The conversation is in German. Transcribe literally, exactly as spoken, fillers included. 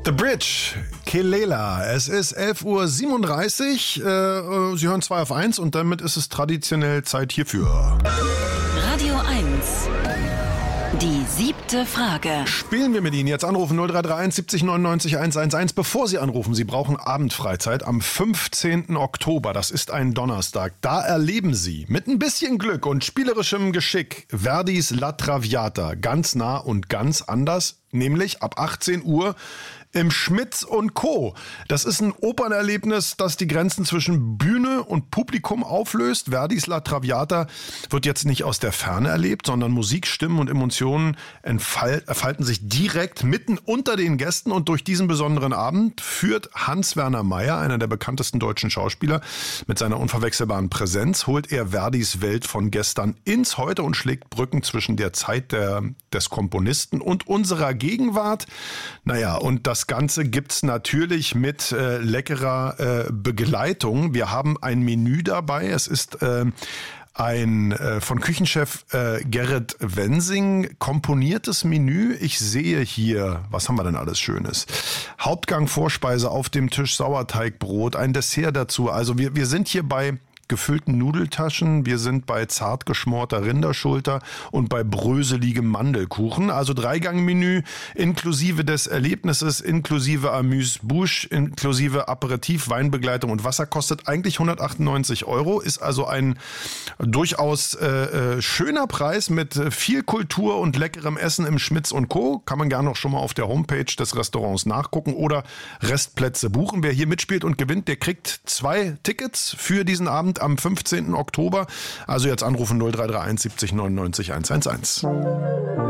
The Bridge, Kelela. Es ist elf Uhr siebenunddreißig. Äh, Sie hören zwei auf eins und damit ist es traditionell Zeit hierfür. Radio eins. Die siebte Frage. Spielen wir mit Ihnen. Jetzt anrufen null drei drei eins siebzig neunundneunzig hundertelf. Bevor Sie anrufen, Sie brauchen Abendfreizeit am fünfzehnten Oktober. Das ist ein Donnerstag. Da erleben Sie mit ein bisschen Glück und spielerischem Geschick Verdis La Traviata ganz nah und ganz anders, nämlich ab achtzehn Uhr im Schmitz und Co. Das ist ein Opernerlebnis, das die Grenzen zwischen Bühne und Publikum auflöst. Verdis La Traviata wird jetzt nicht aus der Ferne erlebt, sondern Musik, Stimmen und Emotionen entfalten sich direkt mitten unter den Gästen. Und durch diesen besonderen Abend führt Hans-Werner Maier, einer der bekanntesten deutschen Schauspieler, mit seiner unverwechselbaren Präsenz, holt er Verdis Welt von gestern ins Heute und schlägt Brücken zwischen der Zeit der, des Komponisten und unserer Gegenwart. Naja, und das Ganze gibt's natürlich mit äh, leckerer äh, Begleitung. Wir haben ein Menü dabei. Es ist äh, ein äh, von Küchenchef äh, Gerrit Wensing komponiertes Menü. Ich sehe hier, was haben wir denn alles Schönes? Hauptgang, Vorspeise auf dem Tisch, Sauerteigbrot, ein Dessert dazu. Also wir, wir sind hier bei gefüllten Nudeltaschen, wir sind bei zart geschmorter Rinderschulter und bei bröseligem Mandelkuchen. Also Dreigang-Menü inklusive des Erlebnisses, inklusive Amuse-Bouche, inklusive Aperitif, Weinbegleitung und Wasser kostet eigentlich hundertachtundneunzig Euro. Ist also ein durchaus äh, schöner Preis mit viel Kultur und leckerem Essen im Schmitz und Co. Kann man gerne noch schon mal auf der Homepage des Restaurants nachgucken oder Restplätze buchen. Wer hier mitspielt und gewinnt, der kriegt zwei Tickets für diesen Abend am fünfzehnten Oktober. Also jetzt anrufen null drei drei eins siebzig neunundneunzig hundertelf.